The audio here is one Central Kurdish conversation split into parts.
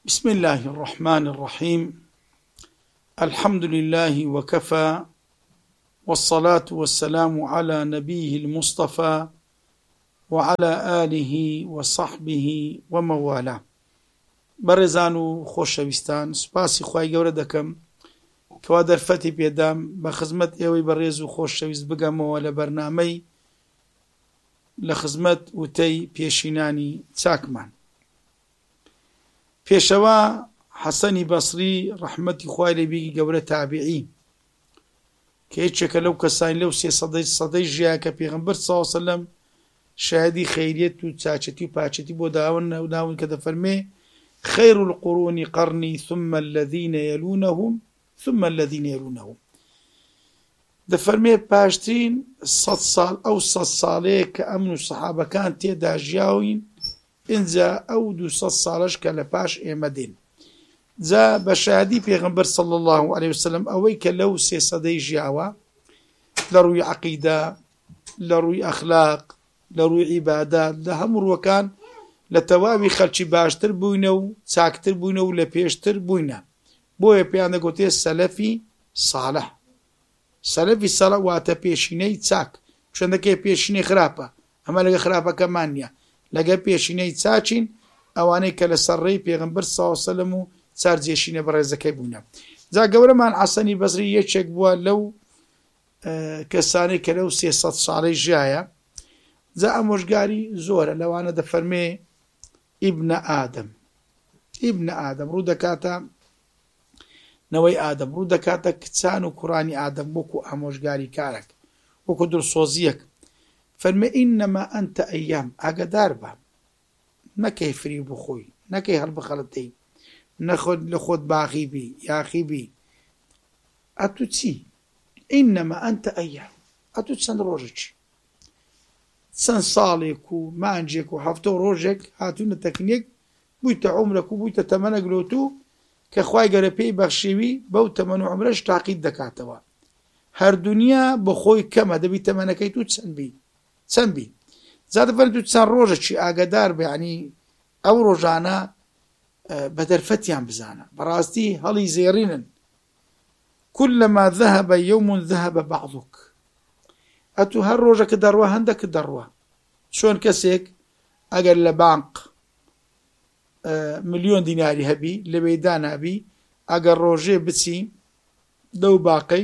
بسم الله الرحمن الرحيم. الحمد لله وكفى، والصلاة والسلام على نبيه المصطفى وعلى آله وصحبه وموالاه. بەڕێزان و خۆشەویستان، سوپاسی خوای گەورە دەکەم کەوا دەرفەتی پێدام بە خزمەت ئێوەی بەڕێز و خۆشەویست بگەمەوە لە بەرنامەی لە خزمەت وتەی پێشینانی چاکمان. پێشەوە حەسەنی بەسری ڕەحمەتی خوای لێ بێ گەورە تابعی کە هیچێکە لەو کەسانی لەو سەدەی ژیان کە پێغەمبەر سەڵڵەهو عەلەیهی وسەلەم شایەدی خەیریەت و چاچەتی و پاچەتی بۆ داون کە دەفەرمێ خير القرون قرني ثم الذين يلونهم ثم الذين يلونهم. دەفەرمێ پاشترین 100 ساڵ ئەو 100 ساڵەیە کە ئەمن و سەحابەکان تێدا ژیاوین، اینجا ئەو 200 ساڵەش کە لە پاش ئێمە دێن. جا بە شایەدی پێغەمبەر صلی الله علیه وسلم ئەوەی کە لەو 300 ژیاوە لە ڕووی عەقیدە، لە ڕووی ئەخلاق، لە ڕووی عیبادات، لە هەموو ڕووەکان لە تەواوی خەڵکی باشتر بووینە و چاکتر بووینە و لە پێشتر بووینە. بۆیە پێیان دەگوتێ سەلەفی ساڵح. سەلەفی ساڵح واتە پێشینەی چاک. چۆندەکەی پێشینەی خراپە، ئەمە لەگە خراپەکەمان نییە، لەگە پێشینەی چاچین ئەوانەی کە لە سەرڕێی پێغەمبەر سەڵڵەهو عەلەیهی وسەلەم و چارجێشینە بەڕێزەکەی بوونە. جا گەورەمان حەسەنی بەسری یەکێک بووە لەو کەسانەی کە لەو 300 ساڵەی ژیایە. جا ئەمۆژگاری زۆرە لەوانە دەفەرمێ ئیبنە ئادەم. ئیبنە ئادەم ڕوو دەکاتە نەوەی ئادەم، ڕوو دەکاتە کچان و کوڕانی ئادەم وەکو ئامۆژگاری کارێک، وەکو دڵسۆزیەک. فەرمێ ئینەما ئەنتە ئەیام، ئاگادار بە، نەکەی فری بخۆی، نەکەی هەڵبخەڵەتەی، نەخۆت لە خۆت باغی بی یاخی بی. ئەتو چی؟ ئینەما ئەنتە ئەیام، ئەتو چەند ڕۆژێکی، چەند ساڵێک و مانجێک و هەفتە و ڕۆژێک هاتوونە تەکنێک، بوویتە عومرێک و بوویتە تەمەنە گلۆتو کە خوای گەورە پێی بەخشیوی بەو تەمەن و عومرەش تاقید دەکاتەوە. هەر دونیا بە خۆی کەمە، دەبی تەمەنەکەی تو چەند بی. جا دەفەرمێ تو چەند ڕۆژێکی ئاگادار بە، یعنی ئەو ڕۆژانە بە دەرفەتیان بزانە، بەڕاستی هەڵی زێڕینن. كلما ذهب يوم ذهب بعضك. ئەتو هەر ڕۆژەکە دەڕوا هەندێکت دەڕوا. چۆن کەسێک ئەگەر لە بانق 1,000,000 دیناری هەبی لە بەیدا نابی، ئەگەر ڕۆژێ بچی دەو باقەی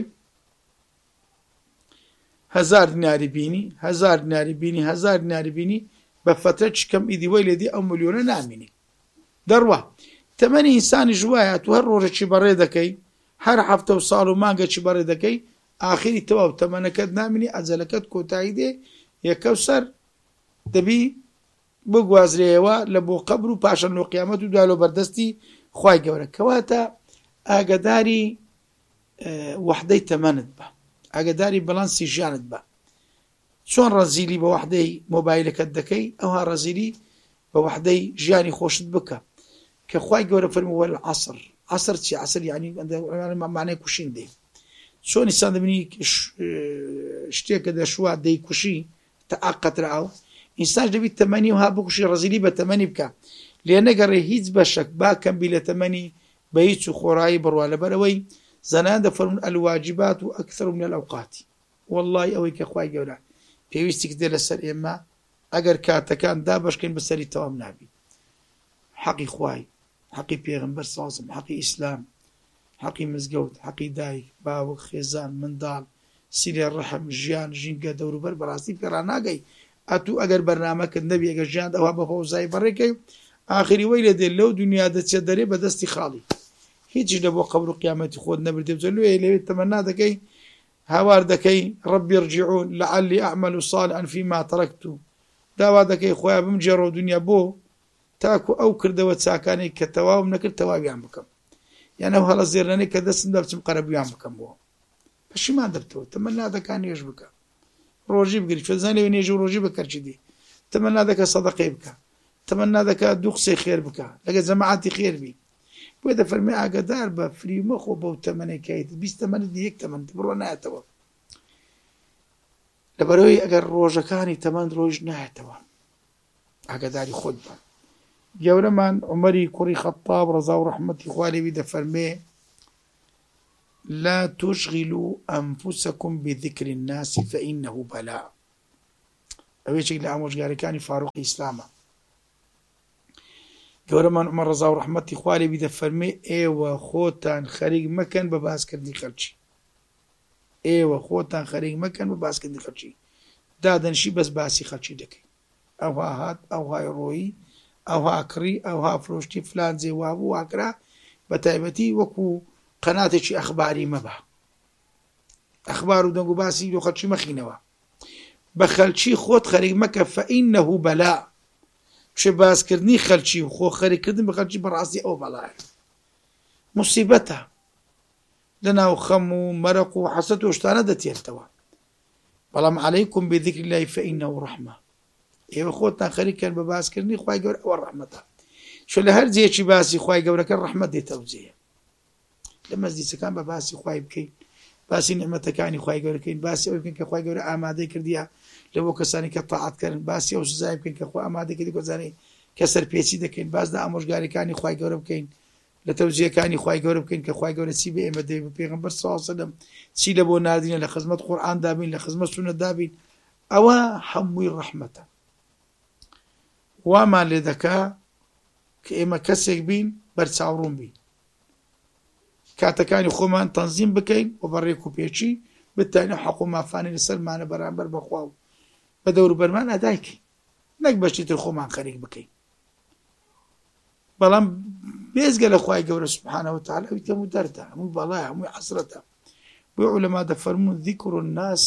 1000 دیناری بینی، 1000 دیناری بینی، 1000 دیناری بینی، بە فەترە چکەم ئیدیوەی لێدی ئەو 1,000,000 نامینی، دەڕوا. تەمەنی ئینسانی ژوایە، تو هەر ڕۆژێکی بەڕێ دەکەی، هەر هەفتە و ساڵ و مانگێکی بەڕێ دەکەی، ئاخری تەواو تەمەنەکەت نامینی، ئەجەلەکەت کۆتایی دێ، یەکەو سەر دەبی بگوازرێەوە لە بۆ قەبر و پاشان لۆ قیامەت و دوای لۆ بەردەستی خوای گەورە. کەواتە ئاگاداری وەحدەی تەمەنت بە، ئاگاداری بەڵانسی ژیانت بە. چۆن ڕەزیلی بە وەحدەی مۆبایلەکەت دەکەی، ئەوها ڕەزیلی بە وەحدەی ژیانی خۆشت بکە کە خوای گەورە فەرمووە والعەسر. عەسر چی؟ عەسر یعنی مانای کوشین دێ. چۆن ئینسان دەبینی شتێکە دەشوا دەیکوشی تەعاقەترە ئەو ئینسانش دەبیت تەمەنی وها بکوشی، ڕەزیلی بە تەمەنی بکە، لێ نەگەڕێ هیچ بەشێک با کەمبی لە تەمەنی بە هیچ و خۆڕایی بڕوا. لەبەرەوەی زەنان دەفەرمون الواجبات و ئەکثر من الأوقات. وەڵڵی ئەوەی کە خوای گەورە پێویستی کردێ لەسەر ئێمە، ئەگەر کاتەکان دابەشکەین بەسەری تەواو نابی. حەقی خوای، حەقی پێغەمبەر سەڵڵەهو عەلەیهی وسەلەم، حەقی ئیسلام، حەقی مزگەوت، حەقی دایک باوک خێزان منداڵ، سیلێ ڕەحم، ژیان ژینگە دەوروبەر، بەڕاستی پێڕا ناگەی. ئەتوو ئەگەر بەرنامەکەت نەبی، ئەگەر ژیان ئەوها بە فەوزایی بەڕێکەی، ئاخری وەی لێ دێت لەو دنیا دەچێت دەرێ بە دەستی خاڵی، هیچیش لە بۆ قەبر و قیامەتی خۆت نەبردێ. جەلوێ لەوێت تەمەنا دەکەی، هاوار دەکەی ڕەبی ارجعون لعلی ئەعمل صالحا فيما تركت، داوا دەکەی خۆیا بمجێڕە دنیا بۆ تاکو ئەو کردەوە چاکانەی کە تەواوم نەکرد تەواویان بکەم، یان ئەو هەڵە زێڕانەی کە دەستم دا بچم قەرەبویان بکەم بۆ پەشیمان دەبتەوە. تەمەنا دەکا نوێژ بکە، ڕۆژی بگری، چۆن زانێ نوێژ و ڕۆژی بەکەرچی دی. تەمەنا دەکە سەدەقەی بکە، تەمەنا دەکا دوو قسەی خێر بکە، لەگە جەماعەتی خێر بی. بۆیە دەفەرمێ ئاگادار بە، فری مەخۆ بەو تەمەنێکیت، 20 تەمەنت یەک تەمەنت بڕۆ نایەتەوە. لەبەرەوەی ئەگەر ڕۆژەکانی تەمەند ڕۆژ نایەتەوە، ئاگاداری خۆت بە. گەورەمان عومەری کوڕی خەتاب ڕەزا و ڕەحمەتی خوا لێبی دەفەرمێ لا تشغلوا أنفسكم بذكر الناس فإنه بلاء ئەوەیەکێک لە ئامۆژگاریەکانی فاروقی ئیسلامە گەورەمان عومەر ڕەزا و ڕەحمەتی خوا لێبی دەفەرمێ ئێوە خۆتان خەریک مەکەن بە باسکردنی خەڵکی ئێوە خۆتان خەریک مەکەن بە باسکردنی خەڵکی دادەنشی بەس باسی خەڵکی دەکەین ئەوها هات ئەوهای ڕۆیی ئەوها کڕی ئەوها فرۆشتی فلان جێوا بوو واکرا بە تایبەتی وەکو قەناتێکی ئەخباری مەبە ئەخبار و دەنگ و باسی دۆ خەڵکی مەخینەوە بە خەلکی خۆت خەریک مەکە فەئینەه بەلا پشێ باسکردنی خەلکی و خۆ خەریکردن بە خەلکی بەڕاستی ئەو بەڵایە موسیبەتە لەناو خەم و مەرەق و حەسەد و شتانە دەتێتەوە بەڵام عەلەیکم بذیکر الله فەئینەه ڕەحمە ئێوە خۆتان خەریککەن بە باسکردنی خوای گەورە ئەوە ڕەحمەتە چۆ لە هەر جێکی باسی خوای گەورەکە ڕەحمەت دێتە ئەو جێیە لە مەزلیسەکان بە باسی خوای بکەین باسی نعمەتەکانی خوای گەورەکەین باسی ئەوەی بکەین کە خوای گەورە ئامادەی کردیە لە بۆ کەسانی کە تاعەتکەرن باسی ئەو سزای بکەین کە خوا ئامادەی کردی کۆزانەی کە سەرپێچی دەکەین باس لە ئامۆژگاریەکانی خوای گەورە بکەین لە تەوجیهەکانی خوای گەورە بکەین کە خوای گەورە چی بە ئێمە دەوێت بە پێغەمبەر صلی الله علیه وسلم چی لە بۆ ناردینە لە خزمەت قورئان دابین لە خزمەت سونەت دابین ئەوە هەمووی ڕەحمەتە وامان لێ دەکا کە ئێمە کەسێک بین بەرچاوڕوون بین کاتەکانی خۆمان تەنزیم بکەین و بەڕێک و پێچی بتانە حەق و مافانی لەسەرمانە بەرامبەر بەخوا و بە دەوروبەرمان ئەدایکەین نەک بەشتی تر خۆمان خەریک بکەین بەڵام بێزگە لە خوای گەورە سوبحانەهو وتەعالا ئەوی هەموو دەردە هەمووی بەڵایە هەمووی حەسرەتە بۆ عولەما دەفەرموون ذیکر الناس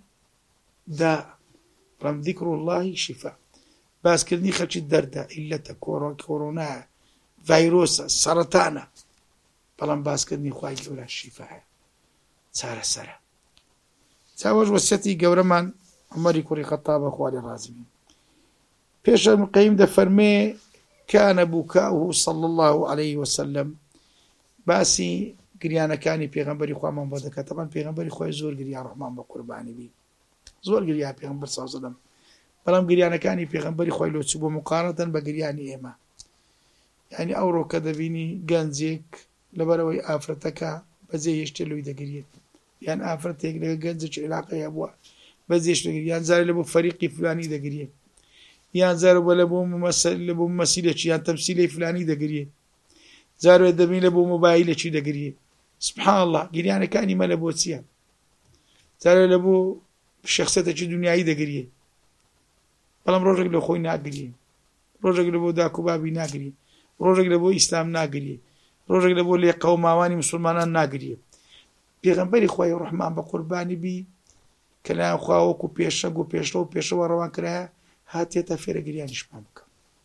داء بەڵام ذیکر الله شیفاء باسکردنی خەڵکی دەردە ئیلەتە کۆڕۆنایە ڤایرۆسە سەرەتانە بەڵام باسکردنی خوای گەورە شیفاە چارەسەرە چاوەش وەسیەتی گەورەمان عومەری کوڕی خەتابە خوا لێ ڕازی بێ پێش ابن قەییم دەفەرمێ كان بوكاؤه صلى الله عليه وسلم باسی گریانەکانی پێغەمبەری خوامان بۆ دەکات تەمان پێغەمبەری خۆی زۆر گریا ڕەحمان بە قوربانی بی زۆر گریا پێغەمبەر صلی الله علیه وسلم بەڵام گریانەکانی پێغەمبەری خۆی لۆچوو بۆ مقارنەتەن بە گریانی ئێمە یعنی ئەوڕۆ کە دەبینی گەنجێک لەبەرەوەی ئافرەتەکە بەجێ هێشتێ لۆی دەگرێت یان ئافرەتێک لەگە گەنجێکی عێلاقەی هەبووە بەجێش دەگرێت یان جارێ لە بۆ فەریقی فلانی دەگرێت یان جارە بۆ لە بۆ مەسیلێکی یان تەمسیلەی فلانی دەگرێت جارێ دەبین لە بۆ مۆبایلێکی دەگرێت سبحان الله گریانەکانی مە لە بۆ چییە جارێ لە بۆ شەخسەتێکی دنیایی دەگرێت بەڵام ڕۆژێک لە خۆی ناگرێت ڕۆژێک لە بۆ داکوبابی ناگرێت ڕۆژێک لە بۆ ئیسلام ناگرێت ڕۆژێک لە بۆ لێ قەوماوانی مسلمانان ناگرێت پێغەمبەری خوای ڕەحمان بە قوربانی بی کە لایەن خوا وەکو پێشەنگ و پێشڕە و پێشەوە ڕەوان کرایە هاتێتە فێرە گریانیشمان بکە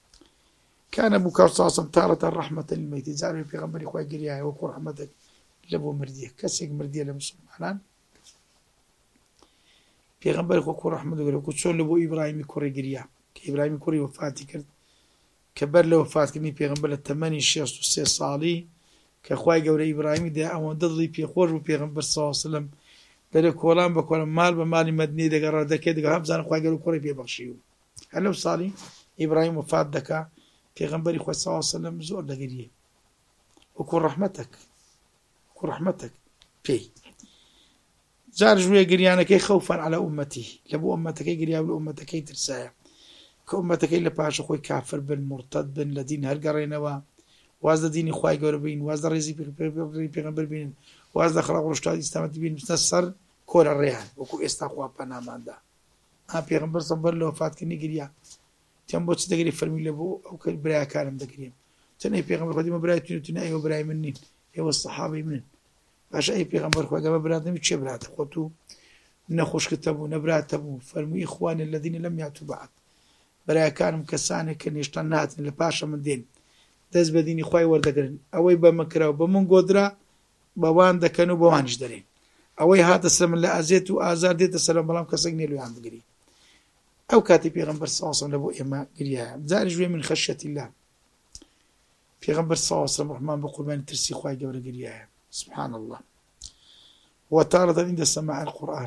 كان بوكاو صلى الله عليه وسلم تارة رحمة للميت زاري پێغەمبەری خوای گریایە وەکو ڕەحمەتێک لە بۆ مردیە کەسێک مردیە لە مسلمانان پێغەمبەری وەکو ڕەحمەت وەکو چۆن لە بۆ ئیبراهیمی کوڕی گریا کە ئیبراهیمی کوڕی وەفاتی کرد کە بەر لە وەفاتکردنی پێغەمبەر لە تەمەنی 63 ساڵی کە خوای گەورە ئیبراهیمی دە ئەوەندە دڵی پێخۆش بوو پێغەمبەر صلی الله علیه وسلم دەرێ کۆڵان بە کۆڵان مال بە مالی مەدینەی دەگەڕا دەکێت دەگە هەمزانە خوای گەورە کوڕی پێبەخشیوە هەر لەو ساڵی ئیبراهیم وەفات دەکا پێغەمبەری خۆی صلی الله علیه وسلم زۆر دەگریێ وەکو ڕەحمەتێک پێی جار ژوێ گریانەکەی خەوفان عەلە ئوممەتی لە بۆ ئوممەتەکەی گریا و لە ئوممەتەکەی ترسایە کە ئوممەتەکەی لە پاشە خۆی کافر بن مرتەد بن لە دین هەرگەڕێنەوە واز لە دینی خوای گەورە بین واز لە ڕێزی پێغەمبەر بین واز لە خەڵق ڕۆژتاتی ئیسلامەتی بین بچنە سەر کۆرە ڕێیان وەکو ئێستا خوا پەناماندا پێغەمبەر سەڵ لە وەفاتکردنی گریا تیان بۆ چ دەگری فەرمی لە بۆ ئەو برایەکانم دەگریم تەنەی پێغەمبەر خۆ دیمە برای تونە ئێوە برای من نین ئێوە سەحابەی منن باشە ئەی پێغەمبەر خۆ گەمە برات نەبی چێ براتە خۆ تو نەخۆشکتە بوو نەبراتە بوو فەرمووی ئیخوانی الەذینە لەم یاتوا بەعد برایەکانم کەسانێک کە هێشتا نهاتن لە پاشە من دێن دەست بە دینی خوای وەردەگرن ئەوەی بەمە کراوە بە من گۆدرا بەوان دەکەن و بەوانیش دەرێن ئەوەی هاتە سەر من لە ئازێت و ئازار دێتە سەرم بەڵام کەسێک نێ لێیان بگری ئەو کاتی پێغەمبەر صلی الله علیه وسلم لە بۆ ئێمە گریایە جاریش وێ من خەشیەتی الله پێغەمبەر صلی الله علیه وسلم ڕەحمان بە قوربانی ترسی خوای گەورە گریایە سبحان الله وتارة عند سماع القرآن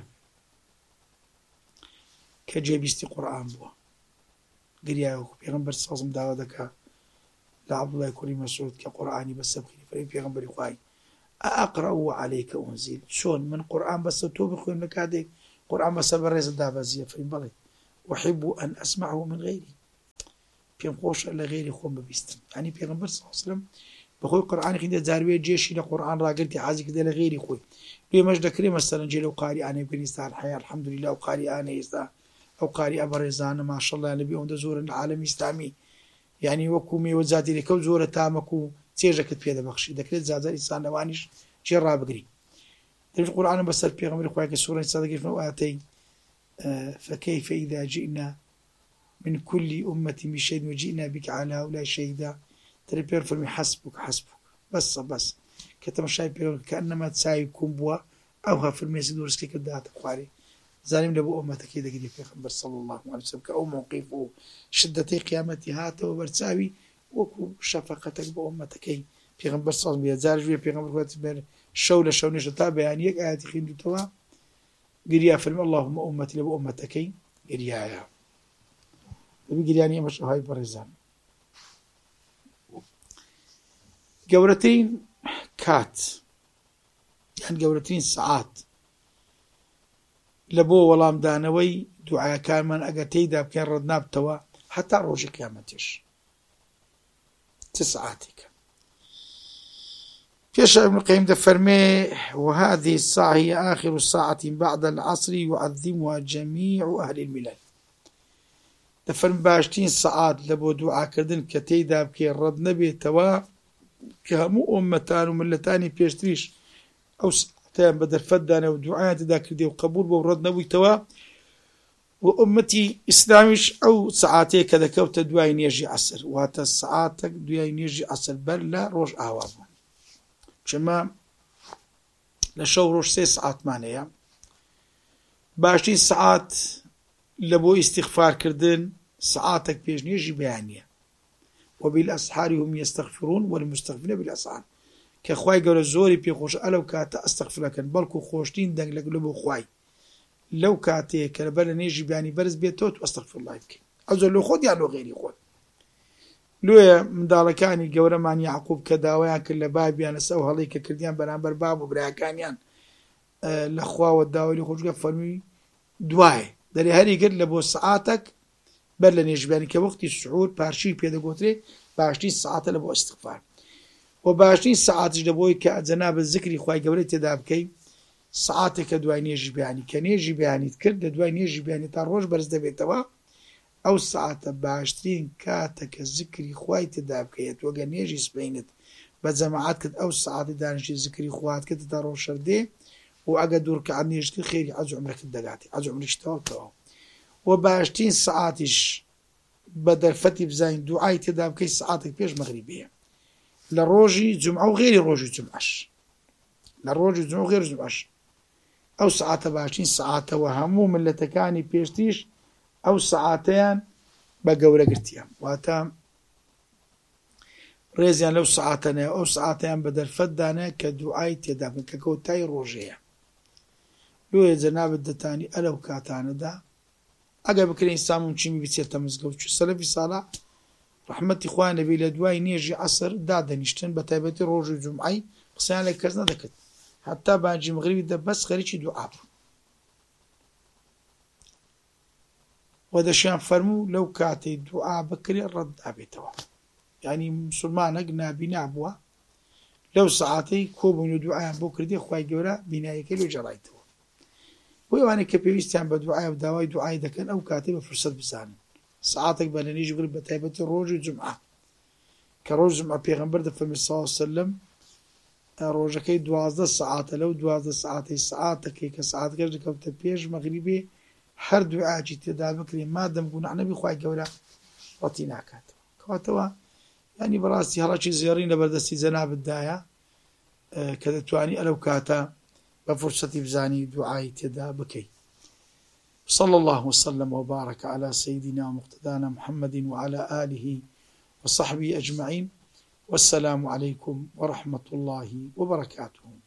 کە جێبیستی قورئان بووە گریایە وەکو پێغەمبەر صلی الله علیه وسلم داوا دەکا لعبد الله كريم مسعود كقرآني بس بخير في غنبري خواي أقرأ عليك أنزل شون من قرآن بس توب خوين لك هذا قرآن بس برز الدابزية في بالي أحب أن أسمعه من غيري بين خوش إلا غيري خوم ببيستم يعني في غنبر صلى الله عليه وسلم بخوي قرآن خيدا زاروية جيشي لقرآن راقلتي حازي كده لغيري خوي ليه مجد كريم مثلا جيل وقاري أنا يمكن يستاهل الحياة الحمد لله وقاري أنا يستاهل أو قاري أبرزان ما شاء الله نبي أون زور العالم إسلامي يعني وكومي وزادي لكو زورة تامكو تيجك في هذا بخشي ذكرت زاد الإنسان لوانيش جرى بقري ترى القرآن بس البيغمبر خويك سورة صادق في وآتي فكيف إذا جئنا من كل أمة بشهيد وجئنا بك على هؤلاء شهيدا ترى بيرفرمي حسبك بس كتم شايف كأنما تساوي كومبوا أوها في المسجد ورسكي كدات قاري زالم لبو أمتك كذا كذا بيغمبر صلى الله عليه وسلم كأو موقفه شدة قيامتي هاته وبرتساوي وكو شفقتك بأمتك بيغمبر صلى الله عليه وسلم زارجوية بيغمبر واتبار شولة نشطة بياني يك آياتي خيندو توا قريا فرم اللهم أمتي لبو أمتك قريا نبي قرياني مش هاي برزان قورتين كات يعني قورتين ساعات لبو ولام دانوي دعاء كان من أجتي داب كان ردنا بتوا حتى روج قيامتش 9 كيش ابن القيم دفرمي وهذه الساعة هي آخر ساعة بعد العصر يعظمها جميع أهل الملل دفرم باشتين ساعات لبو دعاء كردن كتي داب كان ردنا بتوا كهمو أمتان وملتان بيشتريش أو ساعتين بدل فدانا ودعاء تذاكر دي وقبول وردنا بتوا وأمتي إسلامش أو ساعاتي كذا كوت دواين يجي عصر وهذا ساعاتك دواين يجي عصر بل لا روج أهواب شما لشو روج 6 ساعات معناها 20 ساعات لبو استغفار كردن ساعاتك بيجي يجي بيانية وبالأسحار هم يستغفرون والمستغفرين بالأسحار كخواي قول الزوري بيخوش ألو كاتا أستغفر لكن بلكو خوشتين دنگ لبو خواي لو كاتي كربلا نيجي بياني برز بيتوت واستغفر الله يبكي أزول لو خود يعني لو غيري خود لو مداركاني الجورة معني يعقوب كداويان كل باب يعني سوها ليك كرديان برانبر باب وبراكانيان الأخوة والداوي اللي خوش قفلوا دواي داري هاري قد لبو ساعاتك بل نيجي بياني كوقت السعود بارشي بيدا قوتري 20 ساعات لبو استغفار و20 ساعات جدبوي كأزناب الذكر خواي قولي تدابكي ساعاتك دوای نێژی بیانی کە نێژی بیانیت کرد لە دوای نێژی بیانی تا ڕۆژ بەرز دەبێتەوە ئەو ساعتە باشترین کاتە کە زکری خوای تێدا بکەیت وەگە نێژی سبەینت بە جەماعەت کرد ئەو ساعتی دانیشتی زکری خوات کرد تا ڕۆژ شەردێ و ئەگە دوورکەعات نێژ کرد خێری حەج و عومرەکەت دەگاتی حەج و عومرەش تەواو و باشترین ساعتیش بە دەرفەتی بزانین دوعای تێدا بکەی ساعتێک پێش مەغریبیە لە ڕۆژی جومعە و غێری ڕۆژی جومعەش لە ڕۆژی جومعە و غێری جومعەش ئەو ساعتە باشترین ساعتەوە هەموو ملەتەکانی پێشتیش ئەو ساعتەیان بە گەورەگرتیان واتە ڕێزیان لەو ساعتەنەیە ئەو ساعتەیان بە دەرفەتدانە کە دوعای تێدا بکەن کە کەوتای ڕۆژەیە لۆیە جەنابەت دەتانی ئەلەو کاتانەدا ئەگەر بکرێن ئینسان چیمی بچێتە مزگەوت سەلەفی ساڵح ڕەحمەتی خوا نەبی لە دوای نێژی عەسر دادەنیشتن بە تایبەتی ڕۆژی جومعەی قسەیان لە کەس نەدەکرد حتى باجي مغربي ده بس خريجي دعاء وهذا شان فرمو لو كاتي دعاء بكري الرد أبيتوا يعني مسلمان أجنا بنابوا لو ساعتي كوبون دعاء بكري دي خواي جورا بنايك لو جرايتوا ويوانا كبيستان بدعاء ودواي دعاء ده كان أو كاتب فرصة بزان ساعتك بلنيجي غير بتايبة الروج الجمعة كروج جمعة بيغمبر ده فمي صلى الله عليه وسلم ڕۆژەکەی 12 ساعتە لەو 12 ساعتەی ساعتەکەی کە ساعتەکەش دەکەوتە پێش مەغریبێ هەر دوعاجی تێدا بکرێ مادەم گوناح نەبی خوای گەورە ڕەتی ناکاتەوە کەواتەوە ینی بەڕاستی هەڵەکی زێڕین لە بەردەستی جەنابەتدایە کە دەتوانی ئەلەو کاتە بە فورسەتی بزانی دوعای تێدا بکەی صلى الله وسلم وبارك على سيدنا ومقتدانا محمد وعلى آله وصحبه أجمعين والسلام عليكم ورحمة الله وبركاته.